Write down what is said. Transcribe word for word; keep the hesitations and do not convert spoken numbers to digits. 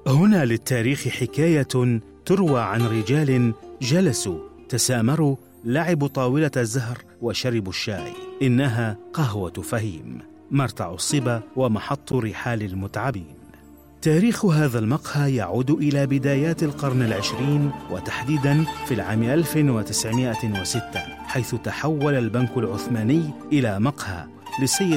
هنا للتاريخ حكاية تروى عن رجال جلسوا تسامروا لعبوا طاولة الزهر وشربوا الشاي. إنها قهوة فهيم، مرتع الصبا ومحط رحال المتعبين. تاريخ هذا المقهى يعود إلى بدايات القرن العشرين، وتحديداً في العام ألف وتسعمائة وستة، حيث تحول البنك العثماني إلى مقهى للسيد